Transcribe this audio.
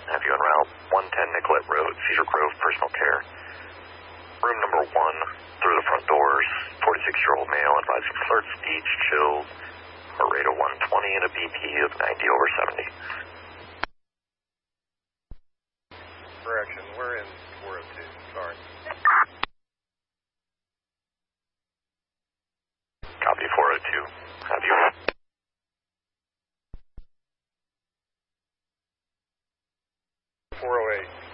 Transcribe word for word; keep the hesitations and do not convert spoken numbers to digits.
Have you on route one ten Nicollet Road, Cedar Grove, personal care. Room number one, through the front doors, forty-six-year-old male, advising flirt, speech, chills, heart rate of one twenty and a B P of ninety over seventy. Correction, we're in four oh two, sorry. Copy four oh two. Have you? four oh eight.